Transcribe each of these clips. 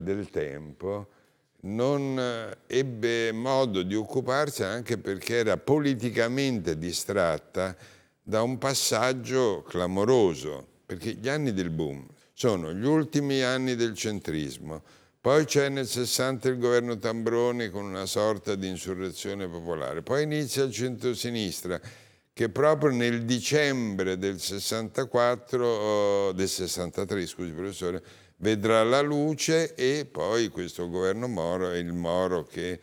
del tempo non ebbe modo di occuparsi anche perché era politicamente distratta da un passaggio clamoroso, perché gli anni del boom sono gli ultimi anni del centrismo, poi c'è nel 60 il governo Tambroni con una sorta di insurrezione popolare, poi inizia il centrosinistra che proprio nel dicembre del 64, del 63, scusi professore, vedrà la luce, e poi questo governo Moro è il Moro che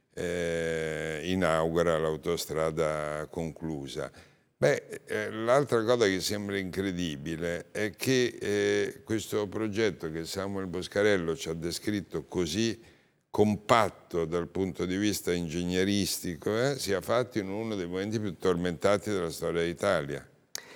inaugura l'autostrada conclusa. L'altra cosa che sembra incredibile è che questo progetto che Samuel Boscarello ci ha descritto così compatto dal punto di vista ingegneristico, sia fatto in uno dei momenti più tormentati della storia d'Italia.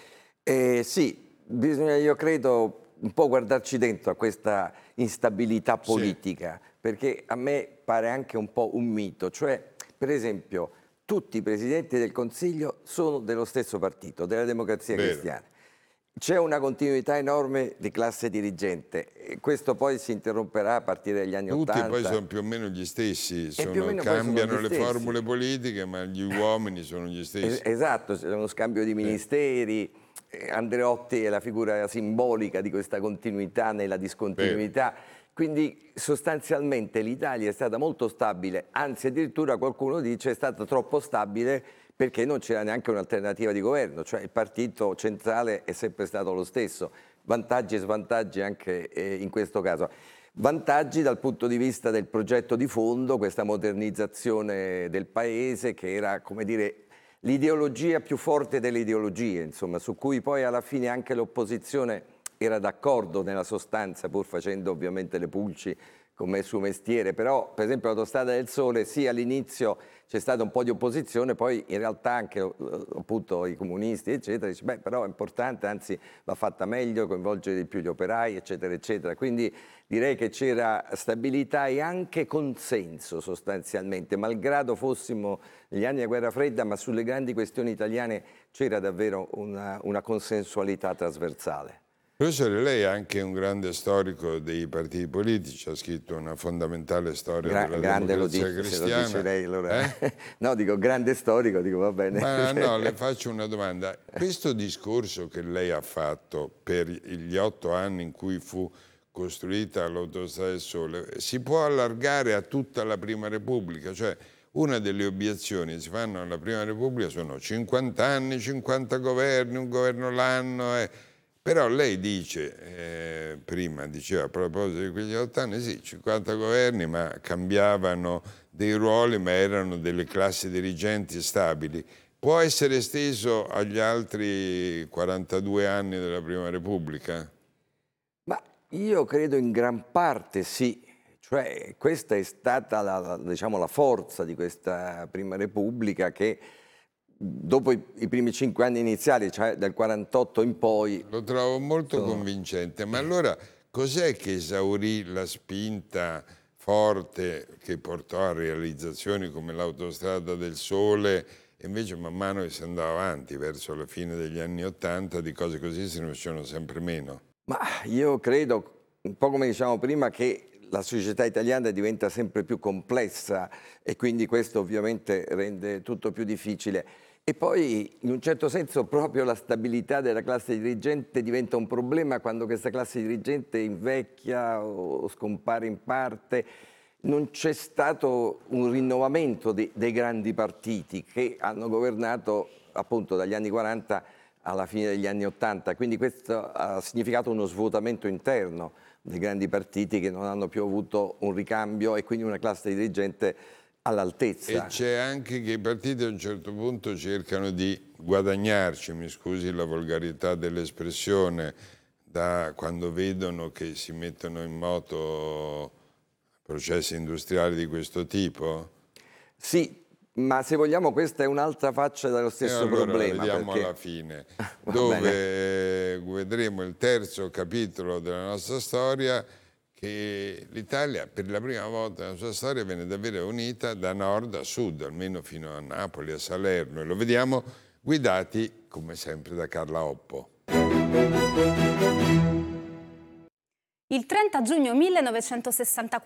Sì, bisogna, io credo, un po' guardarci dentro a questa instabilità politica, perché a me pare anche un po' un mito, cioè per esempio tutti i presidenti del Consiglio sono dello stesso partito, della Democrazia Cristiana. C'è una continuità enorme di classe dirigente e questo poi si interromperà a partire dagli anni Tutti 80. poi sono più o meno gli stessi, sono cambiano gli le stessi. formule politiche, ma gli uomini sono gli stessi. Esatto, c'è uno scambio di ministeri. Andreotti è la figura simbolica di questa continuità nella discontinuità. Quindi sostanzialmente l'Italia è stata molto stabile, anzi addirittura qualcuno dice è stata troppo stabile perché non c'era neanche un'alternativa di governo, cioè il partito centrale è sempre stato lo stesso, vantaggi e svantaggi anche in questo caso. Vantaggi dal punto di vista del progetto di fondo, questa modernizzazione del paese che era, come dire, l'ideologia più forte delle ideologie, insomma, su cui poi alla fine anche l'opposizione era d'accordo nella sostanza, pur facendo ovviamente le pulci come suo mestiere, però per esempio l'Autostrada del Sole sì, all'inizio c'è stata un po' di opposizione, poi in realtà anche appunto i comunisti eccetera, dice beh però è importante, anzi va fatta meglio, coinvolgere di più gli operai eccetera eccetera, quindi direi che c'era stabilità e anche consenso sostanzialmente, malgrado fossimo negli anni della guerra fredda, ma sulle grandi questioni italiane c'era davvero una consensualità trasversale. Professore, lei è anche un grande storico dei partiti politici, ha scritto una fondamentale storia della Democrazia Cristiana. Se lo dice lei, allora. No, dico grande storico, dico va bene. Ma no, le faccio una domanda. Questo discorso che lei ha fatto per gli 8 anni in cui fu costruita l'Autostrada del Sole si può allargare a tutta la Prima Repubblica? Cioè, una delle obiezioni che si fanno alla Prima Repubblica sono 50 anni, 50 governi, un governo l'anno. Però lei dice, prima diceva a proposito di quegli 8 anni, sì, 50 governi, ma cambiavano dei ruoli, ma erano delle classi dirigenti stabili. Può essere esteso agli altri 42 anni della Prima Repubblica? Ma io credo in gran parte sì, cioè questa è stata diciamo, la forza di questa Prima Repubblica che dopo i primi 5 anni iniziali, cioè dal 48 in poi... Lo trovo molto convincente, ma allora cos'è che esaurì la spinta forte che portò a realizzazioni come l'Autostrada del Sole e invece man mano che si andava avanti verso la fine degli anni '80 di cose così se ne uscivano sempre meno? Ma io credo, un po' come diciamo prima, che la società italiana diventa sempre più complessa e quindi questo ovviamente rende tutto più difficile. E poi in un certo senso proprio la stabilità della classe dirigente diventa un problema quando questa classe dirigente invecchia o scompare in parte. Non c'è stato un rinnovamento dei grandi partiti che hanno governato appunto dagli anni 40 alla fine degli anni 80, quindi questo ha significato uno svuotamento interno dei grandi partiti che non hanno più avuto un ricambio e quindi una classe dirigente all'altezza. E c'è anche che i partiti a un certo punto cercano di guadagnarci, mi scusi la volgarità dell'espressione, da quando vedono che si mettono in moto processi industriali di questo tipo? Sì, ma se vogliamo questa è un'altra faccia dello stesso allora problema. La vediamo perché... alla fine, bene. dove vedremo il terzo capitolo della nostra storia, che l'Italia per la prima volta nella sua storia viene davvero unita da nord a sud, almeno fino a Napoli, a Salerno, e lo vediamo guidati come sempre da Carla Oppo. Il 30 giugno 1964